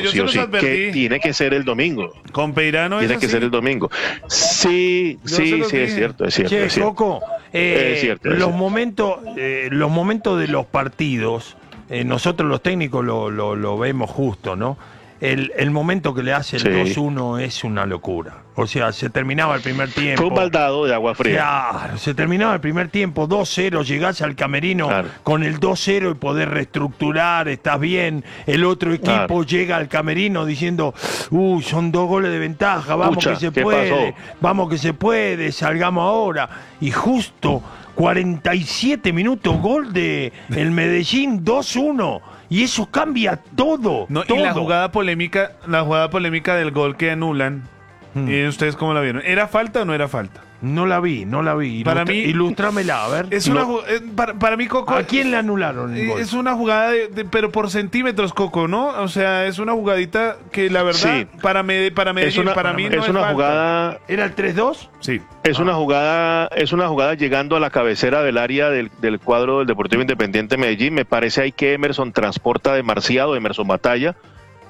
yo sí o se sí, los advertí. que tiene que ser el domingo. Con Peirano Tiene es que así. ser el domingo. Sí, Yo se los es dije. cierto, es cierto. Che, es cierto. Coco, Es cierto, es los cierto. momentos de los partidos, nosotros los técnicos lo vemos justo, ¿no? El momento que le hace el Sí. 2-1 es una locura. O sea, se terminaba el primer tiempo. Fue un baldado de agua fría. Claro, se terminaba el primer tiempo, 2-0, llegás al camerino Claro. con el 2-0 y poder reestructurar, estás bien. El otro equipo Claro. llega al camerino diciendo, son 2 goles de ventaja, vamos Pucha, que se ¿qué puede, pasó? vamos que se puede, salgamos ahora. Y justo 47 minutos, gol de el Medellín 2-1. Y eso cambia todo. No, todo. y la jugada polémica del gol que anulan, ¿ustedes cómo la vieron? ¿Era falta o no era falta? No la vi. Para mí- ilústramela, a ver. Es una para mí, Coco. ¿A quién le anularon el gol? Es una jugada pero por centímetros, Coco, ¿no? O sea, es una jugadita que la verdad, Sí. para Medellín, para mí no es una falta. jugada. ¿Era el 3-2? Sí. Es una jugada llegando a la cabecera del área del cuadro del Deportivo Independiente Medellín. Me parece ahí que Emerson transporta demasiado, Emerson Batalla,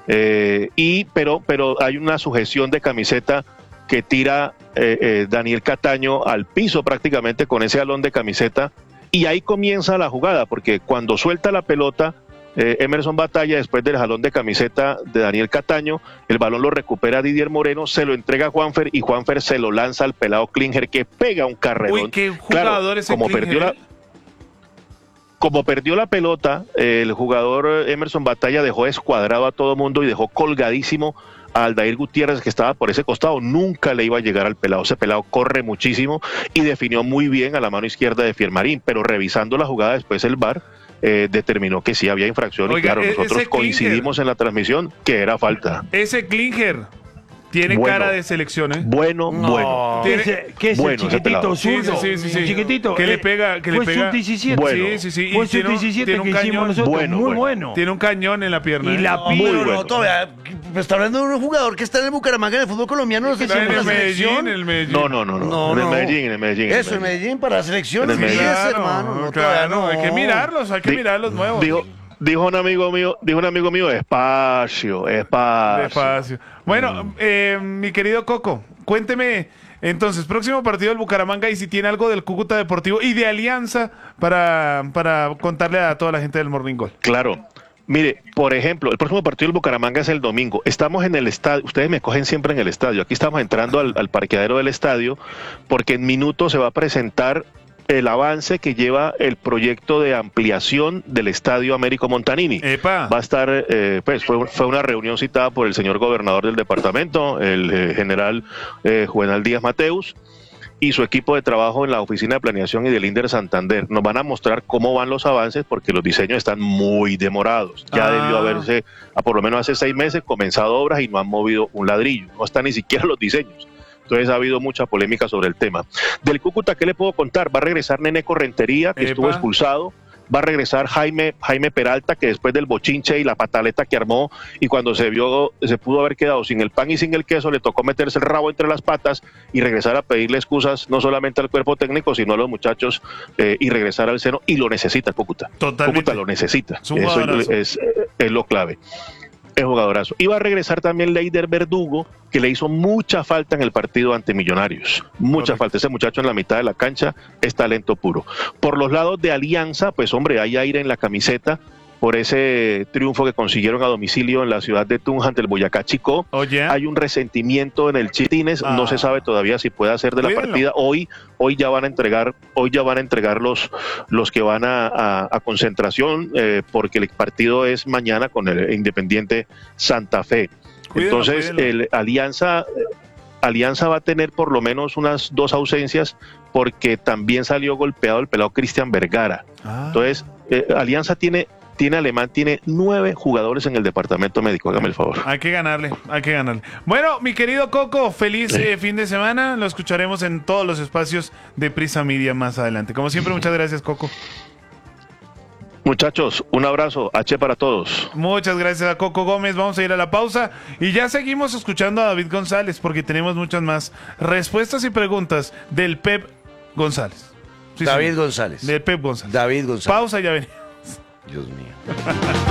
pero hay una sujeción de camiseta que tira Daniel Cataño al piso prácticamente con ese alón de camiseta, y ahí comienza la jugada, porque cuando suelta la pelota Emerson Batalla, después del jalón de camiseta de Daniel Cataño, el balón lo recupera Didier Moreno, se lo entrega a Juanfer y Juanfer se lo lanza al pelado Klinger, que pega un carrerón. Uy, qué jugador ese como Klinger, como perdió la pelota, el jugador Emerson Batalla dejó descuadrado a todo mundo y dejó colgadísimo a Aldair Gutiérrez, que estaba por ese costado. Nunca le iba a llegar al pelado. Ese pelado corre muchísimo y definió muy bien a la mano izquierda de Fiermarín, pero revisando la jugada después el VAR determinó que sí había infracción. Oiga, y claro, nosotros ese coincidimos en la transmisión que era falta. Ese Klinger tiene Bueno. cara de selección, ¿eh? Bueno. ¿Qué es Bueno, el ese pelado. chiquitito zurdo? Sí, sí, sí, sí. El chiquitito. Que le pega, fue sub-17. Bueno. Sí, sí, sí. Fue Y tiene un- sub-17 tiene un que hicimos cañón. nosotros. Bueno, muy bueno. bueno. Tiene un cañón en la pierna. Y la Muy Pero bueno. no, todavía, me está hablando de un jugador que está en el Bucaramanga en el fútbol colombiano, no sé si En en el la Medellín, selección. en el Medellín. No. No, en el no. Medellín. Eso, en Medellín para la selección. En el Sí, Medellín. ese, hermano. No, todavía no. Hay que mirarlos, hay que Di- mirar los nuevos. Dijo un amigo mío, espacio. Despacio. Bueno, mi querido Coco, cuénteme, entonces, próximo partido del Bucaramanga y si tiene algo del Cúcuta Deportivo y de Alianza para contarle a toda la gente del Morning Goal. Claro. Mire, por ejemplo, el próximo partido del Bucaramanga es el domingo. Estamos en el estadio, ustedes me cogen siempre en el estadio. Aquí estamos entrando al parqueadero del estadio porque en minutos se va a presentar el avance que lleva el proyecto de ampliación del estadio Américo Montanini. Epa. Va a estar, pues fue una reunión citada por el señor gobernador del departamento, el general Juvenal Díaz Mateus, y su equipo de trabajo en la Oficina de Planeación y del INDER Santander. Nos van a mostrar cómo van los avances porque los diseños están muy demorados. Ya debió haberse, por lo menos hace 6 meses, comenzado obras y no han movido un ladrillo. No están ni siquiera los diseños. Entonces ha habido mucha polémica sobre el tema. Del Cúcuta, ¿qué le puedo contar? Va a regresar Neneco Rentería, que estuvo expulsado. Va a regresar Jaime Peralta, que después del bochinche y la pataleta que armó, y cuando se pudo haber quedado sin el pan y sin el queso, le tocó meterse el rabo entre las patas y regresar a pedirle excusas no solamente al cuerpo técnico, sino a los muchachos, y regresar al seno, y lo necesita el Cúcuta. Totalmente. Cúcuta lo necesita. Es un Eso jugadorazo. es lo clave. Es jugadorazo. Iba a regresar también Leider Verdugo, que le hizo mucha falta en el partido ante Millonarios. Mucha falta. Ese muchacho en la mitad de la cancha es talento puro. Por los lados de Alianza, pues hombre, hay aire en la camiseta por ese triunfo que consiguieron a domicilio en la ciudad de Tunja ante el Boyacá Chicó. Oye. Hay un resentimiento en el Chitines, no se sabe todavía si puede hacer de la Cuídenlo. partida. Hoy ya van a entregar los que van a concentración, porque el partido es mañana con el Independiente Santa Fe. Cuídenlo, Entonces, cuídenlo. el Alianza va a tener por lo menos unas 2 ausencias porque también salió golpeado el pelado Cristian Vergara. Entonces, Alianza tiene 9 jugadores en el departamento médico, hágame el favor. Hay que ganarle. Bueno, mi querido Coco, feliz fin de semana. Lo escucharemos en todos los espacios de Prisa Media más adelante. Como siempre, muchas gracias, Coco. Muchachos, un abrazo, H para todos. Muchas gracias a Coco Gómez. Vamos a ir a la pausa y ya seguimos escuchando a David González porque tenemos muchas más respuestas y preguntas del Pep González. Sí, David señor. González. Del Pep González. David González. Pausa y ya venimos. Dios mío.